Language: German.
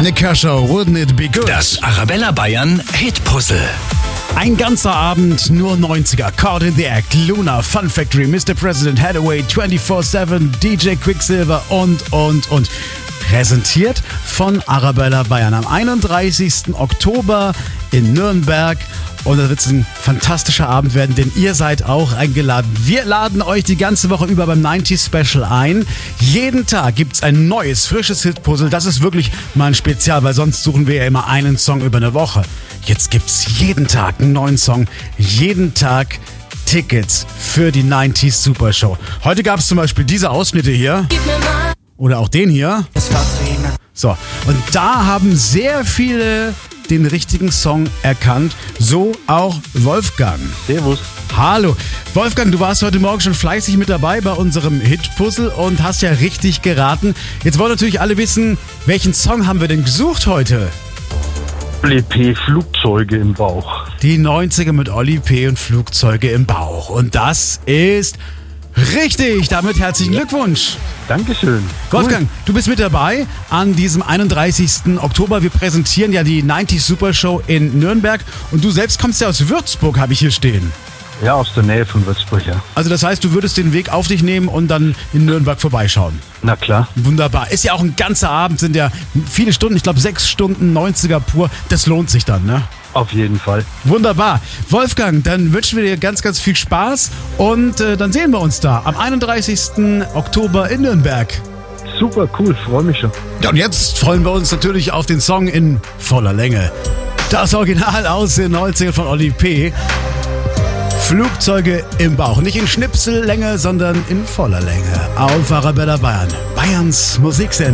Nick Kershaw, Wouldn't It Be Good? Das Arabella Bayern Hitpuzzle. Ein ganzer Abend, nur 90er. Caught in the Act, Luna, Fun Factory, Mr. President, Hathaway, 24/7, DJ Quicksilver und. Präsentiert von Arabella Bayern am 31. Oktober in Nürnberg. Und das wird ein fantastischer Abend werden, denn ihr seid auch eingeladen. Wir laden euch die ganze Woche über beim 90s Special ein. Jeden Tag gibt es ein neues, frisches Hitpuzzle. Das ist wirklich mal ein Spezial, weil sonst suchen wir ja immer einen Song über eine Woche. Jetzt gibt es jeden Tag einen neuen Song, jeden Tag Tickets für die 90s Super Show. Heute gab es zum Beispiel diese Ausschnitte hier. Oder auch den hier. So, und da haben sehr viele den richtigen Song erkannt. So auch Wolfgang. Servus. Hallo. Wolfgang, du warst heute Morgen schon fleißig mit dabei bei unserem Hitpuzzle und hast ja richtig geraten. Jetzt wollen natürlich alle wissen, welchen Song haben wir denn gesucht heute? Oli P. Flugzeuge im Bauch. Die 90er mit Oli P. und Flugzeuge im Bauch. Und das ist richtig. Damit herzlichen Glückwunsch. Dankeschön. Wolfgang, du bist mit dabei an diesem 31. Oktober. Wir präsentieren ja die 90s Super Show in Nürnberg. Und du selbst kommst ja aus Würzburg, habe ich hier stehen. Ja, aus der Nähe von Würzburg, ja. Also das heißt, du würdest den Weg auf dich nehmen und dann in Nürnberg vorbeischauen. Na klar. Wunderbar. Ist ja auch ein ganzer Abend, sind ja viele Stunden, ich glaube 6 Stunden 90er pur. Das lohnt sich dann, ne? Auf jeden Fall. Wunderbar. Wolfgang, dann wünschen wir dir ganz, ganz viel Spaß und dann sehen wir uns da am 31. Oktober in Nürnberg. Super cool, freue mich schon. Ja, und jetzt freuen wir uns natürlich auf den Song in voller Länge. Das Original aus den 90ern von Oli P. Flugzeuge im Bauch. Nicht in Schnipsellänge, sondern in voller Länge. Auf Arabella Bayern. Bayerns Musiksender.